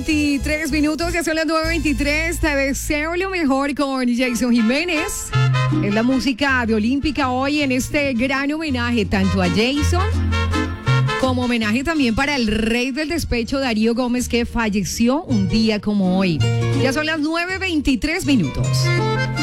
9:23 minutos, ya son las 9:23. Te deseo lo mejor con Jason Jiménez. Es la música de Olímpica hoy en este gran homenaje tanto a Jason como homenaje también para el rey del despecho Darío Gómez, que falleció un día como hoy. Ya son las 9:23 minutos.